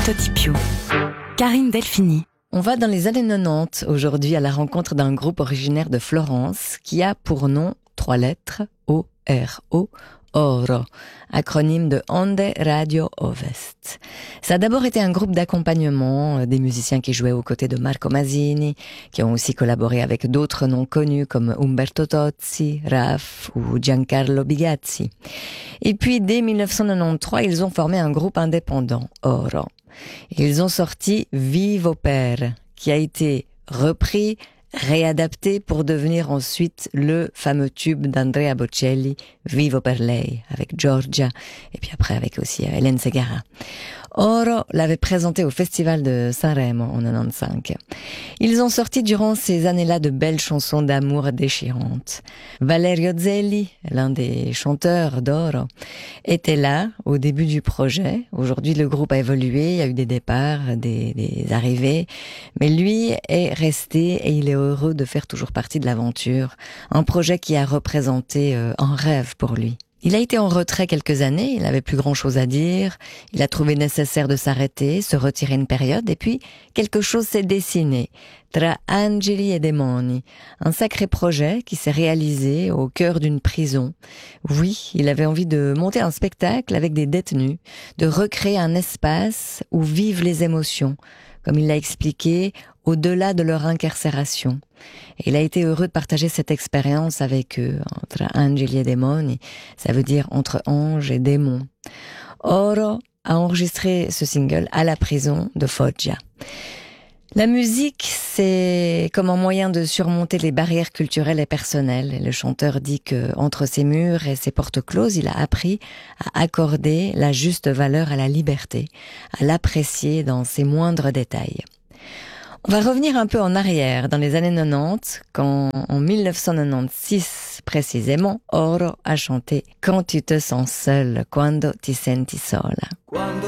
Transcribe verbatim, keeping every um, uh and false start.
Totipio. Karine Delphini. On va dans les années quatre-vingt-dix aujourd'hui à la rencontre d'un groupe originaire de Florence qui a pour nom trois lettres O R O, Oro, acronyme de Onde Radio Ovest. Ça a d'abord été un groupe d'accompagnement, des musiciens qui jouaient aux côtés de Marco Masini, qui ont aussi collaboré avec d'autres noms connus comme Umberto Tozzi, Raf ou Giancarlo Bigazzi. Et puis dès dix-neuf cent quatre-vingt-treize, ils ont formé un groupe indépendant, Oro. Ils ont sorti Vivo Per, qui a été repris, réadapté pour devenir ensuite le fameux tube d'Andrea Bocelli, Vivo per lei, avec Giorgia, et puis après avec aussi Hélène Ségara. Oro l'avait présenté au Festival de Sanremo en quatre-vingt-quinze. Ils ont sorti durant ces années-là de belles chansons d'amour déchirantes. Valerio Zelli, l'un des chanteurs d'Oro, était là au début du projet. Aujourd'hui, le groupe a évolué, il y a eu des départs, des, des arrivées, mais lui est resté et il est heureux de faire toujours partie de l'aventure. Un projet qui a représenté euh, un rêve pour lui. Il a été en retrait quelques années, il n'avait plus grand-chose à dire, il a trouvé nécessaire de s'arrêter, se retirer une période, et puis quelque chose s'est dessiné, Tra Angeli e Demoni, un sacré projet qui s'est réalisé au cœur d'une prison. Oui, il avait envie de monter un spectacle avec des détenus, de recréer un espace où vivent les émotions, comme il l'a expliqué, au-delà de leur incarcération. Et il a été heureux de partager cette expérience avec eux, entre Angeli et Demoni, ça veut dire entre anges et démons. Oro a enregistré ce single à la prison de Foggia. La musique, c'est comme un moyen de surmonter les barrières culturelles et personnelles. Et le chanteur dit que entre ses murs et ses portes closes, il a appris à accorder la juste valeur à la liberté, à l'apprécier dans ses moindres détails. On va revenir un peu en arrière, dans les années quatre-vingt-dix, quand, en dix-neuf cent quatre-vingt-seize précisément, Oro a chanté « Quand tu te sens seul, quando ti senti sola ».